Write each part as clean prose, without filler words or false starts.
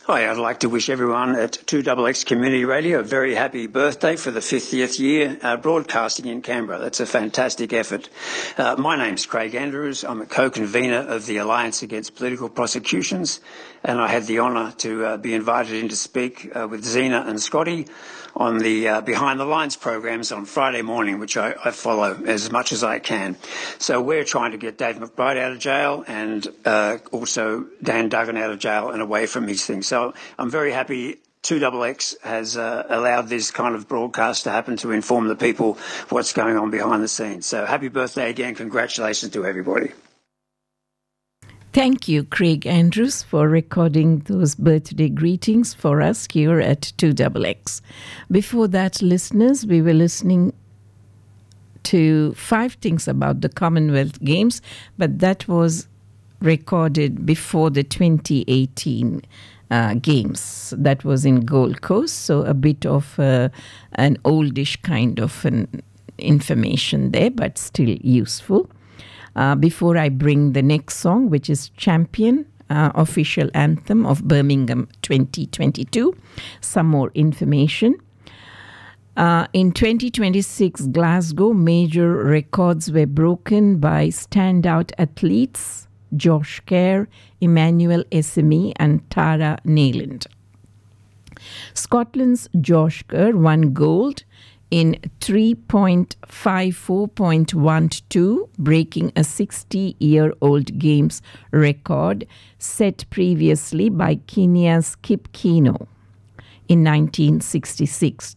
Hi, I'd like to wish everyone at 2XX Community Radio a very happy birthday for the 50th year broadcasting in Canberra. That's a fantastic effort. My name's Craig Andrews. I'm a co-convener of the Alliance Against Political Prosecutions, and I had the honour to be invited in to speak with Zena and Scotty on the Behind the Lines programs on Friday morning, which I follow as much as I can. So we're trying to get Dave McBride out of jail and also Dan Duggan out of jail and away from these things. So I'm very happy 2XX has allowed this kind of broadcast to happen to inform the people what's going on behind the scenes. So happy birthday again. Congratulations to everybody. Thank you, Craig Andrews, for recording those birthday greetings for us here at 2XX. Before that, listeners, we were listening to 5 things about the Commonwealth Games, but that was recorded before the 2018 Games. That was in Gold Coast, so a bit of an oldish kind of information there, but still useful. Before I bring the next song, which is Champion, official anthem of Birmingham 2022, some more information. In 2026 Glasgow, major records were broken by standout athletes Josh Kerr, Emmanuel Esemi and Tara Neiland. Scotland's Josh Kerr won gold in 3.54.12, breaking a 60-year-old Games record set previously by Kenya's Kip Keino in 1966,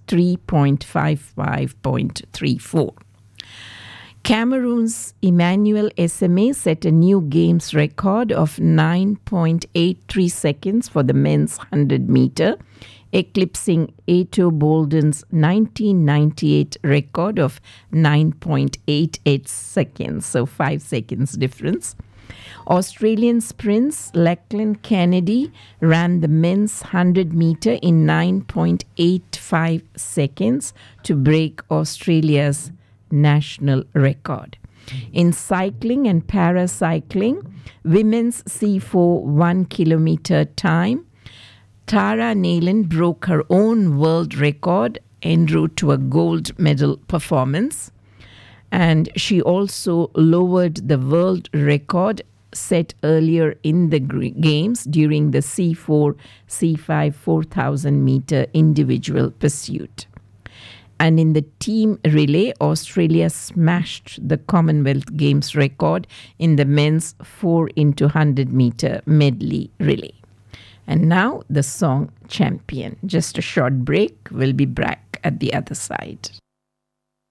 3.55.34. Cameroon's Emmanuel Esemi set a new Games record of 9.83 seconds for the men's 100-meter, eclipsing Ato Bolden's 1998 record of 9.88 seconds, so 5 seconds difference. Australian sprints Lachlan Kennedy ran the men's 100-meter in 9.85 seconds to break Australia's national record. In cycling and paracycling, women's C4 1-kilometer time, Tara Neiland broke her own world record en route to a gold medal performance. And she also lowered the world record set earlier in the Games during the C4, C5 4,000 meter individual pursuit. And in the team relay, Australia smashed the Commonwealth Games record in the men's 4x100 meter medley relay. And now the song Champion. Just a short break. We'll be back at the other side.